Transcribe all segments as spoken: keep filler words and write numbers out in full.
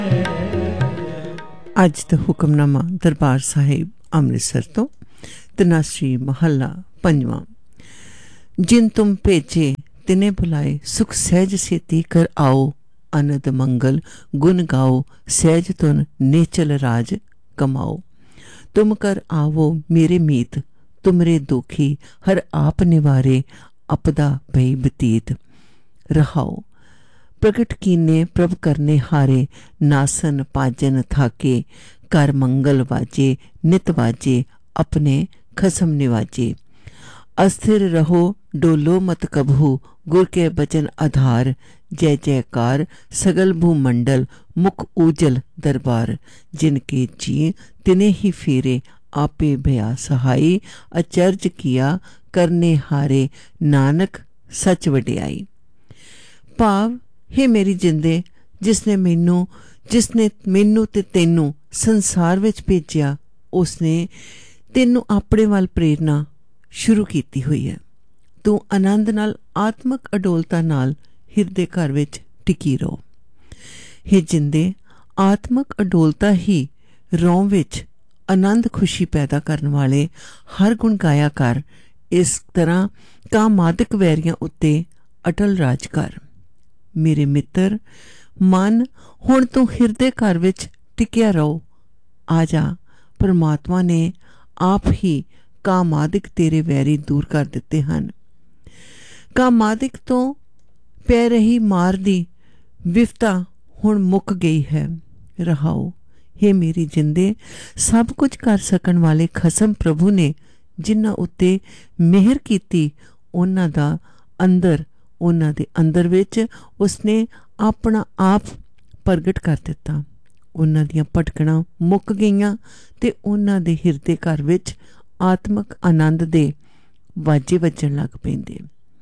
ਅੱਜ ਦਾ ਹੁਕਮਨਾਮਾ ਦਰਬਾਰ ਸਾਹਿਬ ਅੰਮ੍ਰਿਤਸਰ ਤੋਂ ਤਨਾਸਰੀ ਮਹੱਲਾ ਪੰਜਵਾਂ। ਜਿਨ ਤੁਮ ਭੇਜੇ ਤਿਨੇ ਬੁਲਾਏ, ਸੁਖ ਸਹਿਜ ਸੇਤੀ ਕਰ ਆਓ। ਅਨੰਦ ਮੰਗਲ ਗੁਣ ਗਾਓ, ਸਹਿਜ ਤੁਨ ਨੇਚਲ ਰਾਜ ਕਮਾਓ। तुम कर आवो मेरे मीत, तुमरे दुखी हर आप निवारे। अपदा भई बतीत रहाओ। प्रगट कीने प्रभ करने हारे, नासन पाजन थाके। कर मंगल वाजे नित वाजे, अपने खसम निवाजे। अस्थिर रहो डोलो मत कबहू, गुर के बचन आधार। जय जयकार सगल भूमंडल, मुख ऊजल दरबार। जिनके जी तिने ही फेरे, आपे भया सहाई। अचर्ज किया करने हारे, नानक सच वडियाई। भाव, हे मेरी जिंदे, जिसने मैनू जिसने मैनू ते तैनू संसार विच भेजिया, उसने तैनू अपने वाल प्रेरना शुरू कीती हुई है। तू आनंद नाल आत्मक अडोलता नाल हिरदे घर विच टिकी रहो। हे जिंदे, आत्मक अडोलता ही रौं विच आनंद खुशी पैदा करने वाले हर गुण गाया कर। इस तरह कामादिक वैरियां उत्ते अटल राज कर। मेरे मित्र मन, हुण तू हिरदे घर विच टिकिया रहो। आ जा, परमात्मा ने आप ही कामादिक तेरे वैरी दूर कर दिते हन। कामादिक तो पै रही मार दी विफता हुण मुक गई है। रहाओ, हे मेरी जिंदे, सब कुछ कर सकन वाले खसम प्रभु ने जिन्हां उत्ते मेहर कीती, उन्हां दा अंदर उन्हां दे अंदर विच उसने अपना आप प्रगट कर दिता। उन्हां दियां भटकणां मुक गईयां ते उन्हां दे हिरदे घर विच आत्मक आनंद दे वाजे वजन लग पैंदे।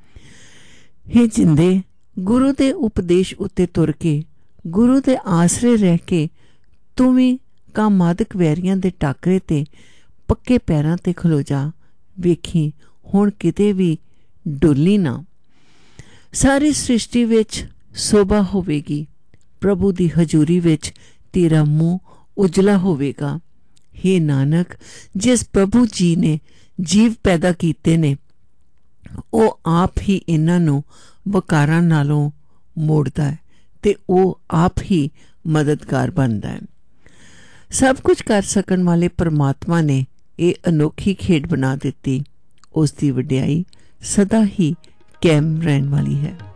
हे जिंदे, गुरु दे उपदेश उत्ते तुर के, गुरु दे आसरे रह के तू भी कामादिक वैरियां दे टाकरे ते पक्के पैरां ते खलो जा। वेखी हुण किते भी डोली ना। सारी सृष्टि विच शोभा होवेगी, प्रभु दी हजूरी विच तेरा मुंह उजला होवेगा। हे नानक, जिस प्रभु जी ने जीव पैदा कीते ने, ओ आप ही इन्हां नूं वकारां नालों मोड़दा है ते ओ आप ही मददगार बनदा है। सब कुछ कर सकन वाले परमात्मा ने ये अनोखी खेड बना दिती। उस दी वडियाई सदा ही कायम रहन वाली है।